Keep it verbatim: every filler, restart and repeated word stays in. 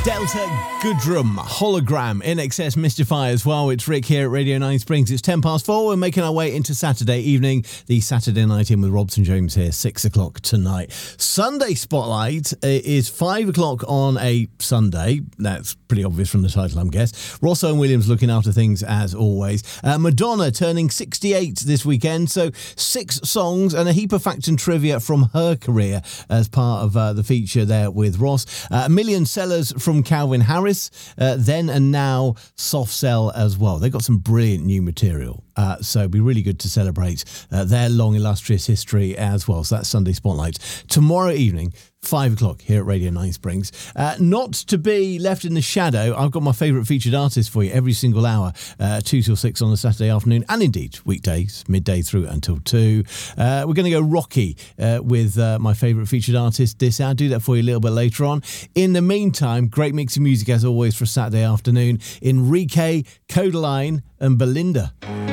Delta Goodrum, Hologram, In Excess, Mystify as well. It's Rick here at Radio nine Springs. It's ten past four. We're making our way into Saturday evening. The Saturday night in with Robson James here, six o'clock tonight. Sunday Spotlight is five o'clock on a Sunday. That's pretty obvious from the title, I'm guess. Ross Owen Williams looking after things as always. Uh, Madonna turning sixty-eight this weekend. So six songs and a heap of facts and trivia from her career as part of uh, the feature there with Ross. Uh, a million sellers from Calvin Harris, uh, then and now Soft Cell as well. They've got some brilliant new material, uh, so it'd be really good to celebrate uh, their long illustrious history as well. So that's Sunday Spotlight. Tomorrow evening, five o'clock here at Radio nine Springs. Uh, not to be left in the shadow, I've got my favourite featured artist for you every single hour, uh, two till six on a Saturday afternoon, and indeed weekdays, midday through until two. Uh, we're going to go rocky uh, with uh, my favourite featured artist this hour. I'll do that for you a little bit later on. In the meantime, great mix of music as always for a Saturday afternoon. Enrique, Codaline and Belinda.